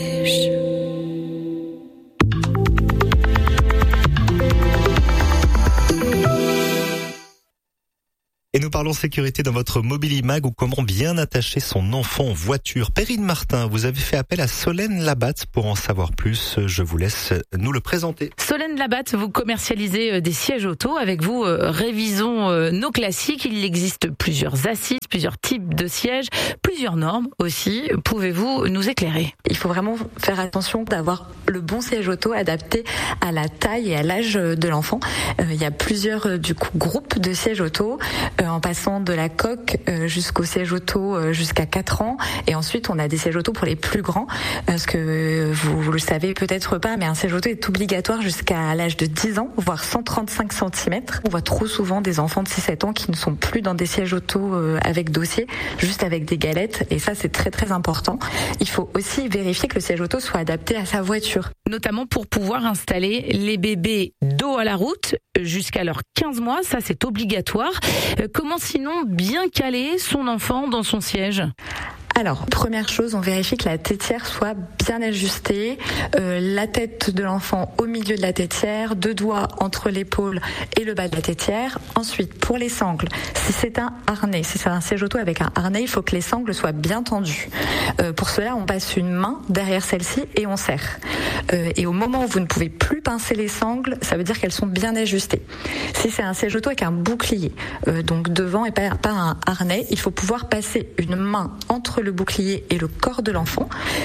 Et nous parlons sécurité dans votre Mobilimag ou comment bien attacher son enfant en voiture. Perrine Martin, vous avez fait appel à Solène Labatte pour en savoir plus. Je vous laisse nous le présenter. Solène Labatte, vous commercialisez des sièges auto. Avec vous, révisons nos classiques. Il existe plusieurs assises, plusieurs types de sièges, plusieurs normes aussi. Pouvez-vous nous éclairer ? Il faut vraiment faire attention d'avoir le bon siège auto adapté à la taille et à l'âge de l'enfant. Il y a plusieurs groupes de sièges auto. En passant de la coque jusqu'au siège auto jusqu'à 4 ans. Et ensuite, on a des sièges auto pour les plus grands. Parce que vous le savez peut-être pas, mais un siège auto est obligatoire jusqu'à l'âge de 10 ans, voire 135 cm. On voit trop souvent des enfants de 6-7 ans qui ne sont plus dans des sièges auto avec dossier, juste avec des galettes. Et ça, c'est très très important. Il faut aussi vérifier que le siège auto soit adapté à sa voiture. Notamment pour pouvoir installer les bébés dos à la route jusqu'à leurs 15 mois. Ça, c'est obligatoire. Comment sinon bien caler son enfant dans son siège ? Alors, première chose, on vérifie que la tétière soit bien ajustée, la tête de l'enfant au milieu de la tétière, 2 doigts entre l'épaule et le bas de la tétière. Ensuite, pour les sangles, si c'est un harnais, si c'est un siège auto avec un harnais, il faut que les sangles soient bien tendues. Pour cela, on passe une main derrière celle-ci et on serre. Et au moment où vous ne pouvez plus pincer les sangles, ça veut dire qu'elles sont bien ajustées. Si c'est un siège auto avec un bouclier, donc devant et pas un harnais, il faut pouvoir passer une main entre le bouclier et le corps de l'enfant.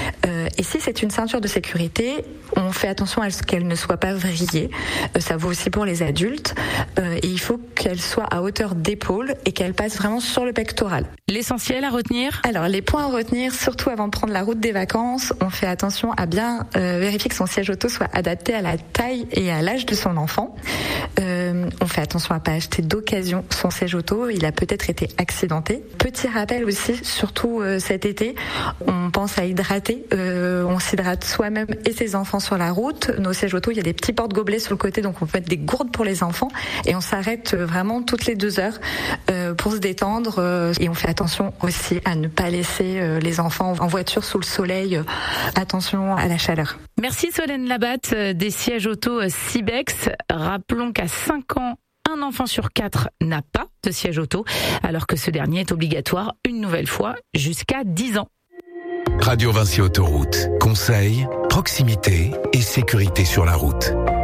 Et si c'est une ceinture de sécurité, on fait attention à ce qu'elle ne soit pas vrillée. Ça vaut aussi pour les adultes. Et il faut qu'elle soit à hauteur d'épaule et qu'elle passe vraiment sur le pectoral. L'essentiel à retenir ? Alors, les points à retenir, surtout avant de prendre la route des vacances, on fait attention à bien vérifier que son siège auto soit adapté à la taille et à l'âge de son enfant. On fait attention à pas acheter d'occasion son siège auto. Il a peut-être été accidenté. Petit rappel aussi, surtout cet été, on pense à hydrater. On s'hydrate soi-même et ses enfants sur la route. Nos sièges auto, il y a des petits porte-gobelets sur le côté, donc on peut mettre des gourdes pour les enfants. Et on s'arrête vraiment toutes les 2 heures pour se détendre. Et on fait attention aussi à ne pas laisser les enfants en voiture sous le soleil. Attention à la chaleur. Merci Solène Labatte des sièges auto Cibex. Rappelons qu'à 5 ans, un enfant sur 4 n'a pas de siège auto, alors que ce dernier est obligatoire une nouvelle fois jusqu'à 10 ans. Radio Vinci Autoroute. Conseils, proximité et sécurité sur la route.